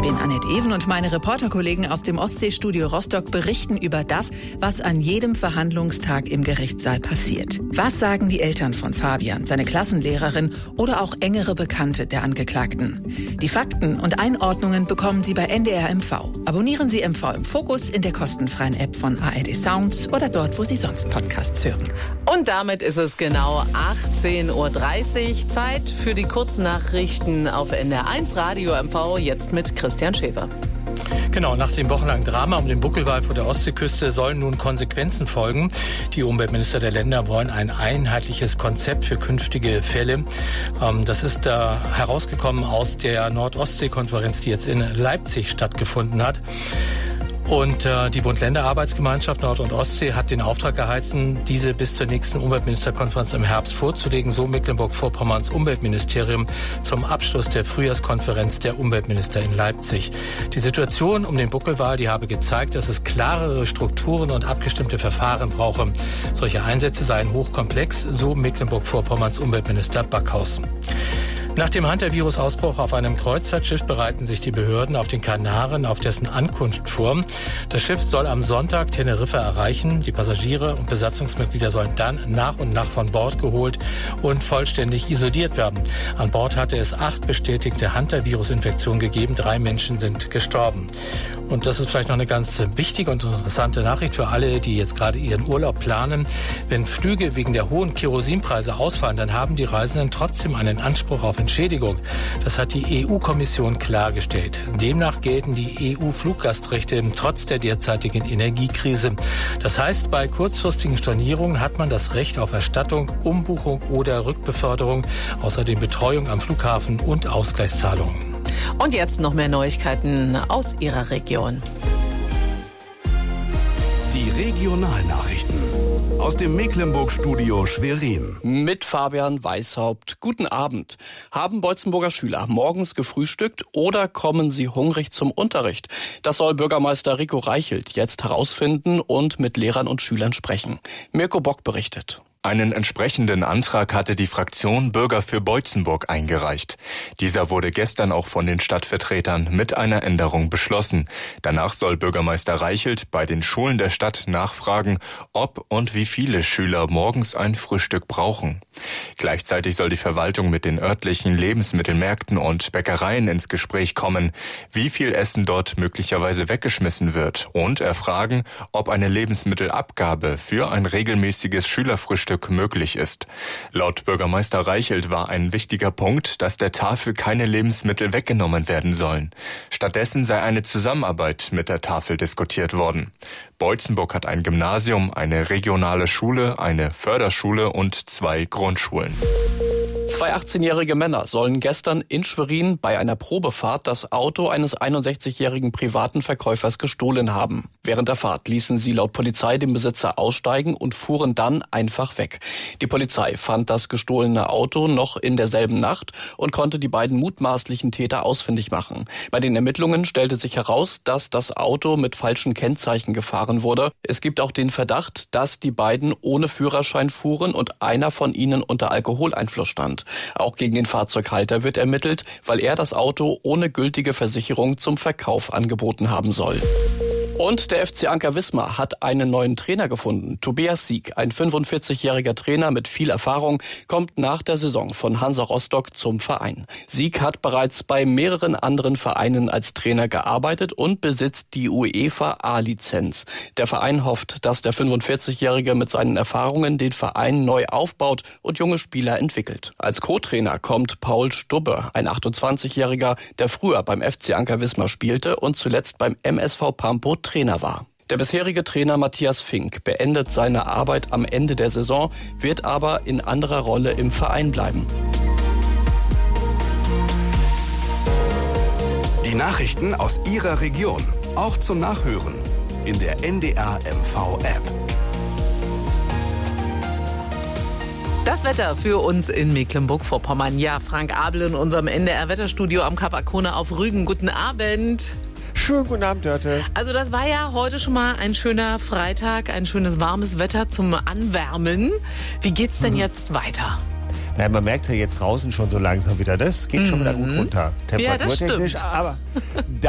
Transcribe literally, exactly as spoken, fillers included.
Ich bin Annette Even und meine Reporterkollegen aus dem Ostseestudio Rostock berichten über das, was an jedem Verhandlungstag im Gerichtssaal passiert. Was sagen die Eltern von Fabian, seine Klassenlehrerin oder auch engere Bekannte der Angeklagten? Die Fakten und Einordnungen bekommen Sie bei N D R M V. Abonnieren Sie M V im Fokus in der kostenfreien App von A R D Sounds oder dort, wo Sie sonst Podcasts hören. Und damit ist es genau achtzehn Uhr dreißig. Zeit für die Kurznachrichten auf N D R eins Radio M V, jetzt mit Christian Schäfer. Genau, nach dem wochenlangen Drama um den Buckelwal vor der Ostseeküste sollen nun Konsequenzen folgen. Die Umweltminister der Länder wollen ein einheitliches Konzept für künftige Fälle. Das ist da herausgekommen aus der Nord-Ostsee-Konferenz, die jetzt in Leipzig stattgefunden hat. Und äh, die Bund-Länder-Arbeitsgemeinschaft Nord- und Ostsee hat den Auftrag erhalten, diese bis zur nächsten Umweltministerkonferenz im Herbst vorzulegen, so Mecklenburg-Vorpommerns Umweltministerium zum Abschluss der Frühjahrskonferenz der Umweltminister in Leipzig. Die Situation um den Buckelwal, die habe gezeigt, dass es klarere Strukturen und abgestimmte Verfahren brauche. Solche Einsätze seien hochkomplex, so Mecklenburg-Vorpommerns Umweltminister Backhaus. Nach dem Hantavirus-Ausbruch auf einem Kreuzfahrtschiff bereiten sich die Behörden auf den Kanaren auf dessen Ankunft vor. Das Schiff soll am Sonntag Teneriffa erreichen. Die Passagiere und Besatzungsmitglieder sollen dann nach und nach von Bord geholt und vollständig isoliert werden. An Bord hatte es acht bestätigte Hantavirus-Infektionen gegeben. Drei Menschen sind gestorben. Und das ist vielleicht noch eine ganz wichtige und interessante Nachricht für alle, die jetzt gerade ihren Urlaub planen. Wenn Flüge wegen der hohen Kerosinpreise ausfallen, dann haben die Reisenden trotzdem einen Anspruch auf Entschädigung. Das hat die E U-Kommission klargestellt. Demnach gelten die E U-Fluggastrechte trotz der derzeitigen Energiekrise. Das heißt, bei kurzfristigen Stornierungen hat man das Recht auf Erstattung, Umbuchung oder Rückbeförderung, außerdem Betreuung am Flughafen und Ausgleichszahlungen. Und jetzt noch mehr Neuigkeiten aus Ihrer Region. Die Regionalnachrichten aus dem Mecklenburg-Studio Schwerin. Mit Fabian Weishaupt. Guten Abend. Haben Beutzenburger Schüler morgens gefrühstückt oder kommen sie hungrig zum Unterricht? Das soll Bürgermeister Rico Reichelt jetzt herausfinden und mit Lehrern und Schülern sprechen. Mirko Bock berichtet. Einen entsprechenden Antrag hatte die Fraktion Bürger für Beutzenburg eingereicht. Dieser wurde gestern auch von den Stadtvertretern mit einer Änderung beschlossen. Danach soll Bürgermeister Reichelt bei den Schulen der Stadt nachfragen, ob und wie viele Schüler morgens ein Frühstück brauchen. Gleichzeitig soll die Verwaltung mit den örtlichen Lebensmittelmärkten und Bäckereien ins Gespräch kommen, wie viel Essen dort möglicherweise weggeschmissen wird, und erfragen, ob eine Lebensmittelabgabe für ein regelmäßiges Schülerfrühstück möglich ist. Laut Bürgermeister Reichelt war ein wichtiger Punkt, dass der Tafel keine Lebensmittel weggenommen werden sollen. Stattdessen sei eine Zusammenarbeit mit der Tafel diskutiert worden. Beutzenburg hat ein Gymnasium, eine regionale Schule, eine Förderschule und zwei Grundschulen. Zwei achtzehnjährige Männer sollen gestern in Schwerin bei einer Probefahrt das Auto eines einundsechzigjährigen privaten Verkäufers gestohlen haben. Während der Fahrt ließen sie laut Polizei den Besitzer aussteigen und fuhren dann einfach weg. Die Polizei fand das gestohlene Auto noch in derselben Nacht und konnte die beiden mutmaßlichen Täter ausfindig machen. Bei den Ermittlungen stellte sich heraus, dass das Auto mit falschen Kennzeichen gefahren wurde. Es gibt auch den Verdacht, dass die beiden ohne Führerschein fuhren und einer von ihnen unter Alkoholeinfluss stand. Auch gegen den Fahrzeughalter wird ermittelt, weil er das Auto ohne gültige Versicherung zum Verkauf angeboten haben soll. Und der F C Anker Wismar hat einen neuen Trainer gefunden. Tobias Sieg, ein fünfundvierzigjähriger Trainer mit viel Erfahrung, kommt nach der Saison von Hansa Rostock zum Verein. Sieg hat bereits bei mehreren anderen Vereinen als Trainer gearbeitet und besitzt die UEFA A-Lizenz. Der Verein hofft, dass der fünfundvierzigjährige mit seinen Erfahrungen den Verein neu aufbaut und junge Spieler entwickelt. Als Co-Trainer kommt Paul Stubbe, ein achtundzwanzigjähriger, der früher beim F C Anker Wismar spielte und zuletzt beim M S V Pampo Trainer war. Der bisherige Trainer Matthias Fink beendet seine Arbeit am Ende der Saison, wird aber in anderer Rolle im Verein bleiben. Die Nachrichten aus Ihrer Region, auch zum Nachhören in der N D R M V App. Das Wetter für uns in Mecklenburg-Vorpommern. Ja, Frank Abel in unserem N D R-Wetterstudio am Kap Arkona auf Rügen. Guten Abend. Schönen guten Abend, Dörte. Also das war ja heute schon mal ein schöner Freitag, ein schönes warmes Wetter zum Anwärmen. Wie geht's denn mhm. jetzt weiter? Na, man merkt ja jetzt draußen schon so langsam wieder, das geht mhm. schon wieder gut runter. Temperaturtechnisch, ja, das stimmt. Aber